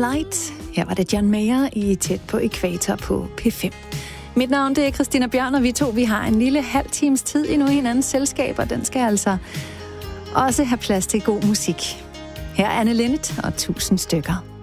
Light. Her var det John Mayer i Tæt på Ækvator på P5. Mit navn det er Christina Bjørn, og vi har en lille halv times tid endnu i hinandens selskab, og den skal altså også have plads til god musik. Her er Anne Linnet og 1000 stykker.